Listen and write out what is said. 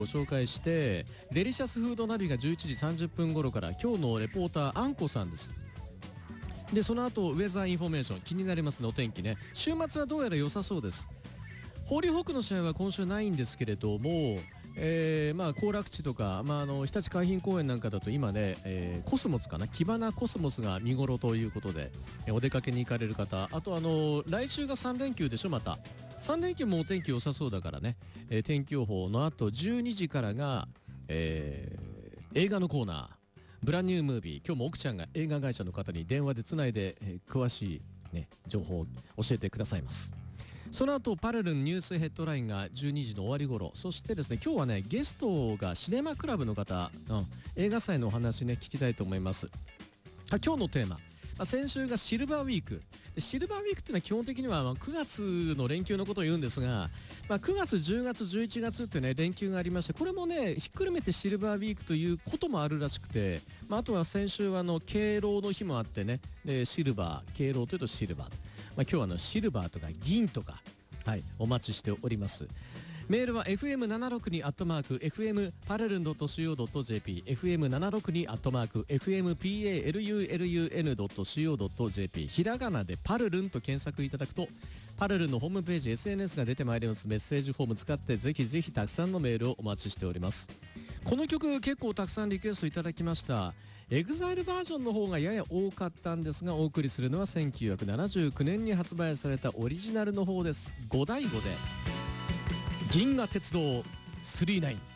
ご紹介して、デリシャスフードナビが11時30分頃から今日のレポーターあんこさんです。でその後ウェザーインフォメーション、気になりますね、お天気ね。週末はどうやら良さそうです。ホーリーホークの試合は今週ないんですけれども、行楽地とか、日立海浜公園なんかだと今ね、コスモスかな、キバナコスモスが見頃ということで、お出かけに行かれる方、あと来週が3連休でしょ。また3連休もお天気良さそうだからね、天気予報の後12時からが、映画のコーナー、ブランニュームービー。今日も奥ちゃんが映画会社の方に電話でつないで、詳しい、ね、情報を教えてくださいます。その後パレルンニュースヘッドラインが12時の終わり頃。そしてですね、今日はねゲストがシネマクラブの方、映画祭のお話ね聞きたいと思います。今日のテーマ、先週がシルバーウィーク。シルバーウィークっていうのは基本的には9月の連休のことを言うんですが、9月10月11月ってね連休がありまして、これもねひっくるめてシルバーウィークということもあるらしくて、あとは先週は敬老の日もあってね、でシルバー、敬老というとシルバー、今日はシルバーとか銀とか、お待ちしております。メールは fm762@fm パレルン .co.jp、 fm762@fm palulun.co.jp、 ひらがなでパルルンと検索いただくとパルルンのホームページ SNS が出てまいります。メッセージフォーム使ってぜひぜひたくさんのメールをお待ちしております。この曲結構たくさんリクエストいただきました。エグザイルバージョンの方がやや多かったんですが、お送りするのは1979年に発売されたオリジナルの方です。五醍醐で銀河鉄道999。